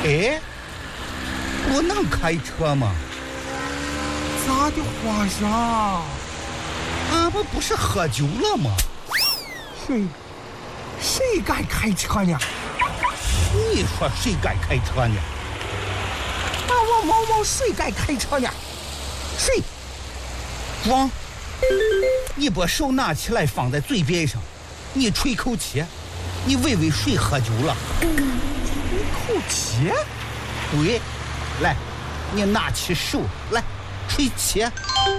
哎，不能开车吗？ 咋的话呀？ 俺们不是喝酒了吗？ 谁该开车呢？ 你说谁该开车呢？ 我毛谁该开车呢？谁？ 装！你把手拿起来放在嘴边上，你吹口气，你喂喂谁喝酒了？ 吹口气？ 对，来，你拿起手来吹气。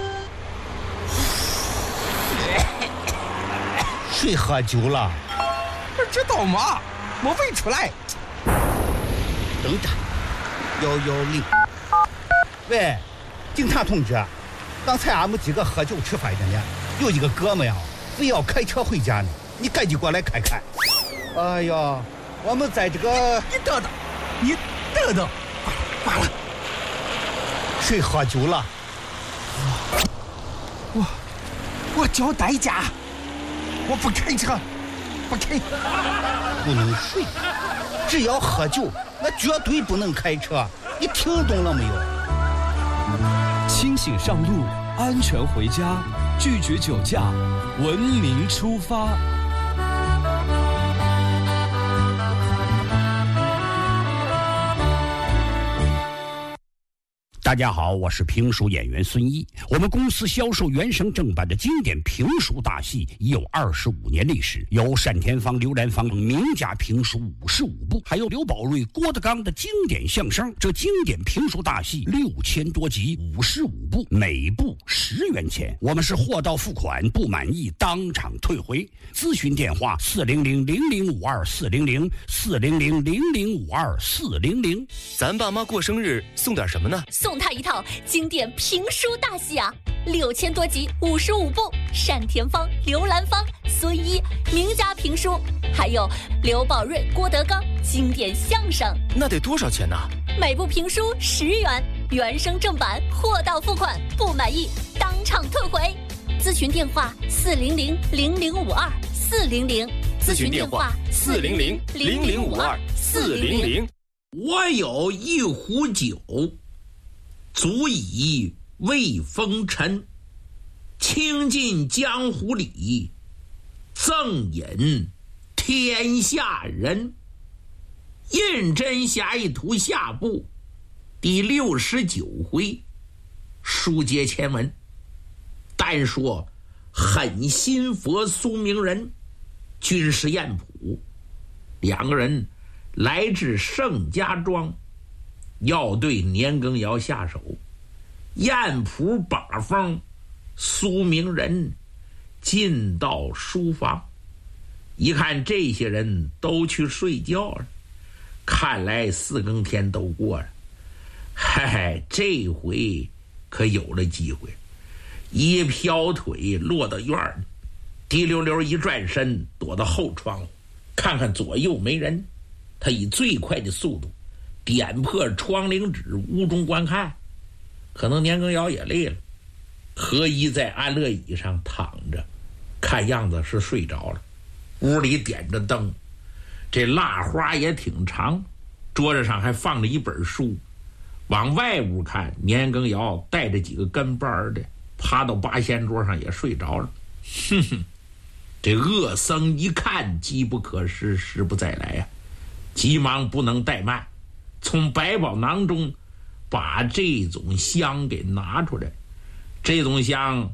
谁喝酒了？ 不知道吗？我喂出来。 等着，110。喂，警察同志，刚才俺们几个喝酒吃饭的呢，有一个哥们呀，非要开车回家呢，你赶紧过来看看。哎呀，我们在这个…… 你等等，挂了。 谁喝酒了？ 我交代价，我不开车，不开。 不能睡，只要喝酒，那绝对不能开车。你听懂了没有？ 清醒上路，安全回家，拒绝酒驾，文明出发。 大家好，我是评书演员孙一。我们公司销售原声正版的经典评书大戏已有25年历史，有单田芳、刘兰芳名家评书55部，还有刘宝瑞、郭德纲的经典相声。这经典评书大戏6000多集，55部，每部10元钱。我们是货到付款，不满意当场退回。咨询电话400-0052-400，400-0052-400。 咱爸妈过生日送点什么呢？ 送他一套经典评书大戏啊，6000多集，55部，单田芳、刘兰芳、孙一名家评书，还有刘宝瑞、郭德纲经典相声。 那得多少钱呢？ 每部评书10元，原声正版，货到付款，不满意当场退回。咨询电话400-0052-400，咨询电话 400-0052-400。 我有一壶酒，足以慰风尘，倾尽江湖里，赠饮天下人。胤禛侠义图下部第69回，书接前文。单说狠心佛苏明仁、军师彦普两个人来至盛家庄，要对年羹尧下手。彦普把风，苏明仁进到书房，一看这些人都去睡觉了，看来4更天都过了。嗨，这回可有了机会。一飘腿落到院里，滴溜溜一转身躲到后窗户，看看左右没人，他以最快的速度点破窗棂纸，屋中观看。可能年羹尧也累了，何一在安乐椅上躺着，看样子是睡着了。屋里点着灯，这蜡花也挺长，桌子上还放着一本书。往外屋看，年羹尧带着几个跟班的趴到八仙桌上也睡着了。这恶僧一看机不可失，时不再来呀，急忙不能怠慢，从百宝囊中把这种香给拿出来。这种香